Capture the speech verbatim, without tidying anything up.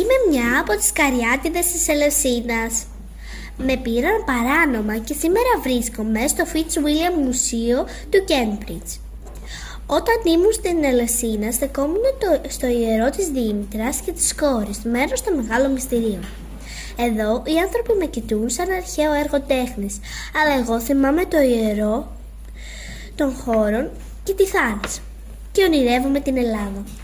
Είμαι μια από τις καριάτιδες της Ελευσίνας. Με πήραν παράνομα και σήμερα βρίσκομαι στο Fitzwilliam Μουσείο του Cambridge. Όταν ήμουν στην Ελευσίνα στεκόμουν το, στο ιερό της Δήμητρας και της κόρης, μέρος των μεγάλων μυστηρίων. Εδώ οι άνθρωποι με κοιτούν σαν αρχαίο έργο τέχνης, αλλά εγώ θυμάμαι το ιερό των χώρων και τη θάλασσα και ονειρεύομαι την Ελλάδα.